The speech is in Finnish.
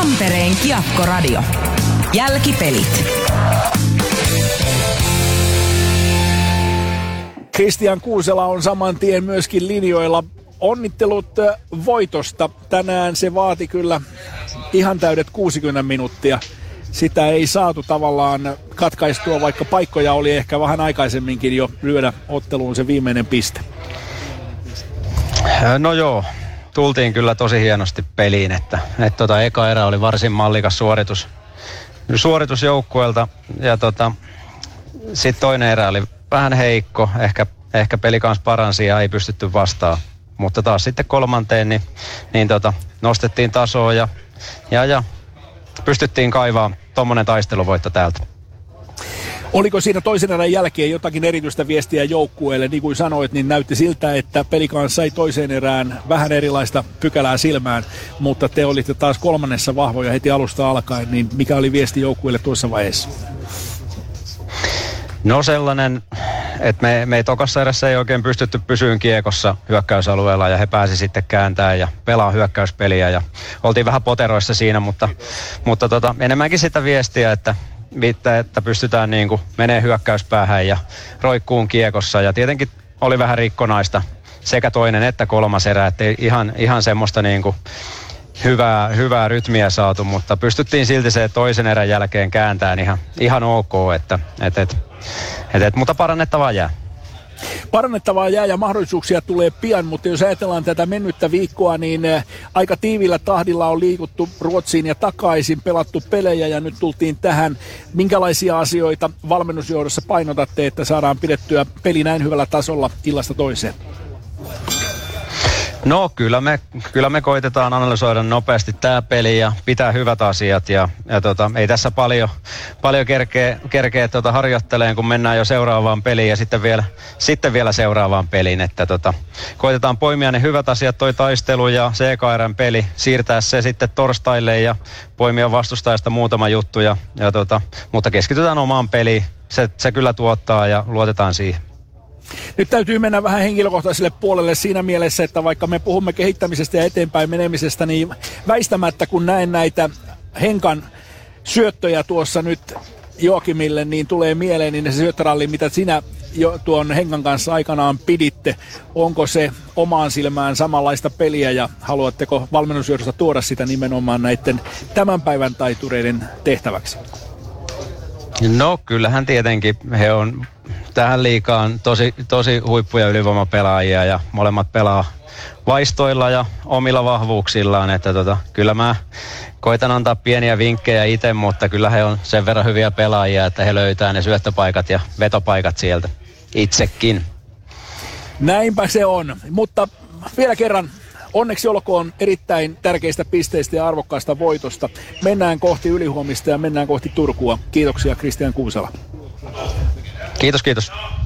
Tampereen Kiekko-radio. Jälkipelit. Kristian Kuusela on saman tien myöskin linjoilla. Onnittelut voitosta. Tänään se vaati kyllä ihan täydet 60 minuuttia. Sitä ei saatu tavallaan katkaistua, vaikka paikkoja oli ehkä vähän aikaisemminkin jo lyödä otteluun se viimeinen piste. No joo, tultiin kyllä tosi hienosti peliin, että eka erä oli varsin mallikas suoritus joukkueelta ja sitten toinen erä oli vähän heikko, ehkä peli kanssa paransi ja ei pystytty vastaan, mutta taas sitten kolmanteen niin nostettiin tasoa ja pystyttiin kaivaa tommonen taisteluvoitto täältä. Oliko siinä toisen erän jälkeen jotakin erityistä viestiä joukkueelle? Niin kuin sanoit, niin näytti siltä, että peli kanssa sai toiseen erään vähän erilaista pykälää silmään, mutta te olitte taas kolmannessa vahvoja heti alusta alkaen, niin mikä oli viesti joukkueelle tuossa vaiheessa? No sellainen, että me tokassa erässä ei oikein pystytty pysyyn kiekossa hyökkäysalueella ja he pääsi sitten kääntämään ja pelaa hyökkäyspeliä ja oltiin vähän poteroissa siinä, mutta enemmänkin sitä viestiä, että pystytään niin kuin menee hyökkäyspäähän ja roikkuun kiekossa ja tietenkin oli vähän rikkonaista sekä toinen että kolmas erä, ettei ihan semmoista niin kuin hyvää rytmiä saatu, mutta pystyttiin silti se toisen erän jälkeen kääntämään ihan ok, mutta parannettavaa jää. Parannettavaa jää ja mahdollisuuksia tulee pian, mutta jos ajatellaan tätä mennyttä viikkoa, niin aika tiivillä tahdilla on liikuttu Ruotsiin ja takaisin, pelattu pelejä ja nyt tultiin tähän. Minkälaisia asioita valmennusjohdossa painotatte, että saadaan pidettyä peli näin hyvällä tasolla illasta toiseen? No kyllä me koitetaan analysoida nopeasti tämä peli ja pitää hyvät asiat ja ei tässä paljon kerkeä harjoitteleen, kun mennään jo seuraavaan peliin ja sitten vielä seuraavaan peliin, että koitetaan poimia ne hyvät asiat, toi taistelu ja CKR:n peli, siirtää se sitten torstaille ja poimia vastustajasta muutama juttu mutta keskitytään omaan peliin, se kyllä tuottaa ja luotetaan siihen. Nyt täytyy mennä vähän henkilökohtaiselle puolelle siinä mielessä, että vaikka me puhumme kehittämisestä ja eteenpäin menemisestä, niin väistämättä kun näen näitä Henkan syöttöjä tuossa nyt Joakimille, niin tulee mieleen niin se syöttöralli, mitä sinä jo tuon Henkan kanssa aikanaan piditte. Onko se omaan silmään samanlaista peliä ja haluatteko valmennusjohdosta tuoda sitä nimenomaan näiden tämän päivän taitureiden tehtäväksi? No kyllähän tietenkin he on tähän liigaan tosi huippu- ja ylivoimapelaajia ja molemmat pelaa vaistoilla ja omilla vahvuuksillaan, että kyllä mä koitan antaa pieniä vinkkejä itse, mutta kyllä he on sen verran hyviä pelaajia, että he löytää ne syöttöpaikat ja vetopaikat sieltä itsekin. Näinpä se on, mutta vielä kerran onneksi olkoon erittäin tärkeistä pisteistä ja arvokkaasta voitosta. Mennään kohti ylihuomista ja mennään kohti Turkua. Kiitoksia Kristian Kuusela. Kiitos.